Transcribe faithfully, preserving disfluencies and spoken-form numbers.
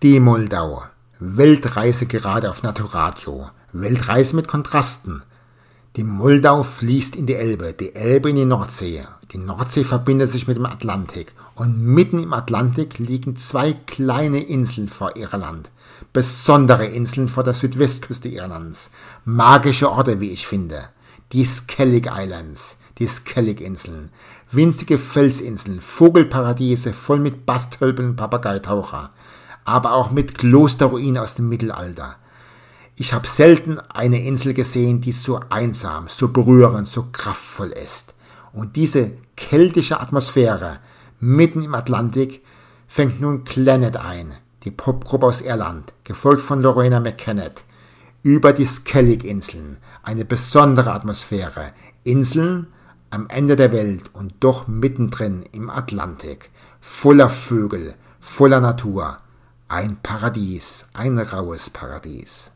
Die Moldau. Weltreise gerade auf Naturadio. Weltreise mit Kontrasten. Die Moldau fließt in die Elbe, die Elbe in die Nordsee. Die Nordsee verbindet sich mit dem Atlantik. Und mitten im Atlantik liegen zwei kleine Inseln vor Irland. Besondere Inseln vor der Südwestküste Irlands. Magische Orte, wie ich finde. Die Skellig Islands, die Skellig-Inseln. Winzige Felsinseln, Vogelparadiese voll mit Bastölpeln und Papageitaucher. Aber auch mit Klosterruinen aus dem Mittelalter. Ich habe selten eine Insel gesehen, die so einsam, so berührend, so kraftvoll ist. Und diese keltische Atmosphäre mitten im Atlantik fängt nun Clannad ein, die Popgruppe aus Irland, gefolgt von Lorena McKennitt, über die Skellig-Inseln. Eine besondere Atmosphäre. Inseln am Ende der Welt und doch mittendrin im Atlantik. Voller Vögel, voller Natur. Ein Paradies, ein raues Paradies.